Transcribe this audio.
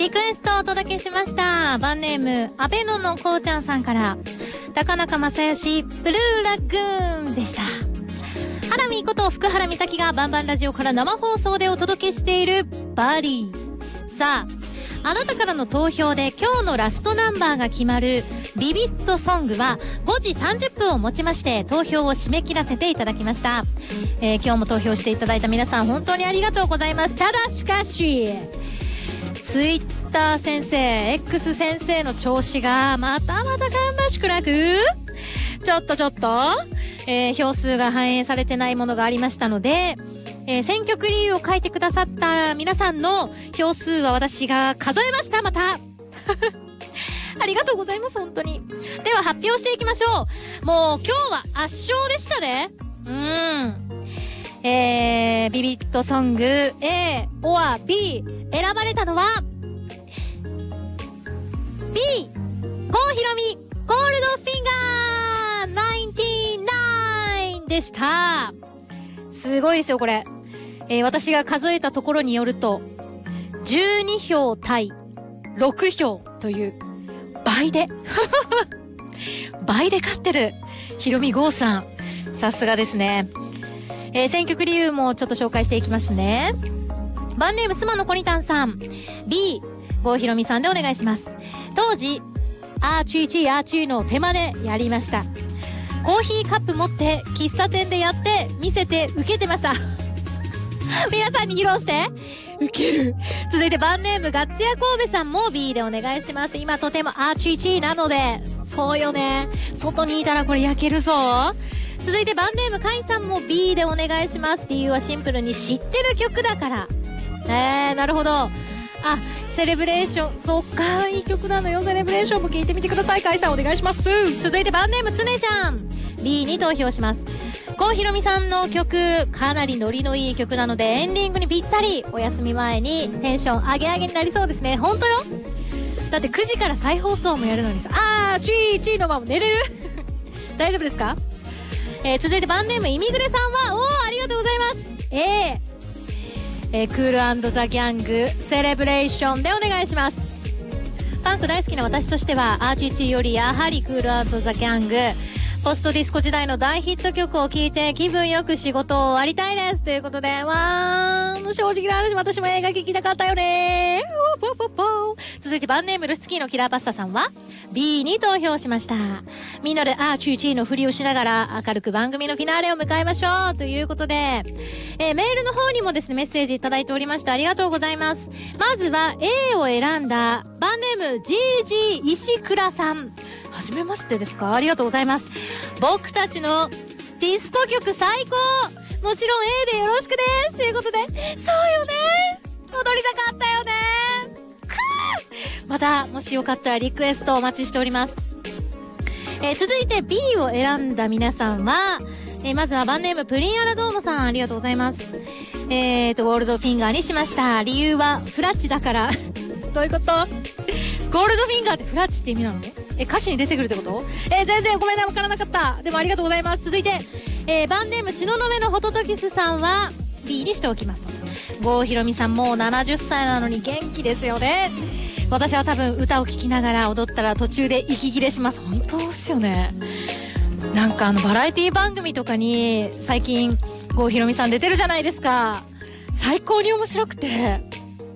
リクエストをお届けしました。バンネームアベノのこうちゃんさんから、高中正義ブルーラグーンでした。ハラミこと福原美咲がバンバンラジオから生放送でお届けしているバリー。さあ、あなたからの投票で今日のラストナンバーが決まるビビットソングは5時30分をもちまして投票を締め切らせていただきました。今日も投票していただいた皆さん本当にありがとうございます。ただしかし、ツイッター先生 X 先生の調子がまたまた芳しくなく、ちょっと、票数が反映されてないものがありましたので、選曲理由を書いてくださった皆さんの票数は私が数えました。またありがとうございます、本当に。では発表していきましょう。もう今日は圧勝でしたね。ビビットソング A or B 選ばれたのは B、 郷ひろみゴールドフィンガー99でした。すごいですよこれ。私が数えたところによると12票対6票という倍で倍で勝ってるひろみ郷さん、さすがですね。選曲理由もちょっと紹介していきますね。バンネームスマのコニタンさん B、 郷ひろみさんでお願いします。当時アーチーの手真似やりました。コーヒーカップ持って喫茶店でやって見せて受けてました皆さんに披露して受ける。続いてバンネームガッツヤ神戸さんも B でお願いします。今とてもアーチーなので、そうよね、外にいたらこれ焼けるぞ。続いてバンネームカイさんも B でお願いします。理由はシンプルに知ってる曲だから。なるほど。あ、セレブレーション、そっか、いい曲なのよ。セレブレーションも聴いてみてください。カイさんお願いします。続いてバンネームつねちゃん B に投票します。郷ひろみさんの曲かなりノリのいい曲なのでエンディングにぴったり、お休み前にテンション上げ上げになりそうですね。本当よ。だって9時から再放送もやるのにさ、チーのまま寝れる大丈夫ですか？続いてバンネームイミグレさんはありがとうございます。クール&ザ・ギャングセレブレーションでお願いします。ファンク大好きな私としてはアーチーチーよりやはりクール&ザ・ギャング、ポストディスコ時代の大ヒット曲を聴いて気分よく仕事を終わりたいですということで、正直な話私も映画聴きたかったよね。続いてバンネームルスキーのキラーパスタさんは B に投票しました。みんなでチーのふりをしながら明るく番組のフィナーレを迎えましょうということで、メールの方にもですねメッセージいただいておりました。ありがとうございます。まずは A を選んだバンネーム GG 石倉さん、はじめましてですか？ありがとうございます。僕たちのディスコ曲最高、もちろん A でよろしくですということで、そうよね、踊りたかったよね。またもしよかったらリクエストお待ちしております。続いて B を選んだ皆さんは、まずはバンネームプリンアラドーノさん、ありがとうございます。ゴールドフィンガーにしました。理由はフラッチだからどういうこと？ゴールドフィンガーってフラッチって意味なの？歌詞に出てくるってこと？全然ごめんな、分からなかった。でもありがとうございます。続いて、バンネーム東雲のホトトギスさんは B にしておきますと。郷ひろみさんもう70歳なのに元気ですよね。私は多分歌を聴きながら踊ったら途中で息切れします。本当ですよね。なんかバラエティ番組とかに最近郷ひろみさん出てるじゃないですか。最高に面白くて